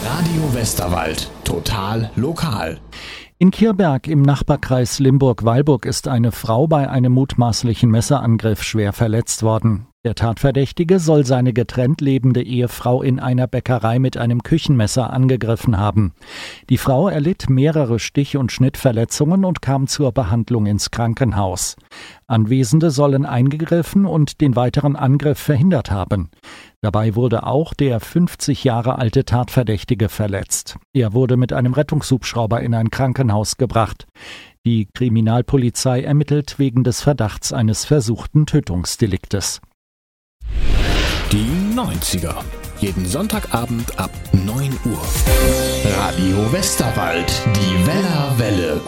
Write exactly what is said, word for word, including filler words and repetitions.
Radio Westerwald. Total lokal. In Kierberg im Nachbarkreis Limburg-Weilburg ist eine Frau bei einem mutmaßlichen Messerangriff schwer verletzt worden. Der Tatverdächtige soll seine getrennt lebende Ehefrau in einer Bäckerei mit einem Küchenmesser angegriffen haben. Die Frau erlitt mehrere Stich- und Schnittverletzungen und kam zur Behandlung ins Krankenhaus. Anwesende sollen eingegriffen und den weiteren Angriff verhindert haben. Dabei wurde auch der fünfzig Jahre alte Tatverdächtige verletzt. Er wurde mit einem Rettungshubschrauber in ein Krankenhaus gebracht. Die Kriminalpolizei ermittelt wegen des Verdachts eines versuchten Tötungsdeliktes. Die neunziger. Jeden Sonntagabend ab neun Uhr. Radio Westerwald. Die Weller Welle.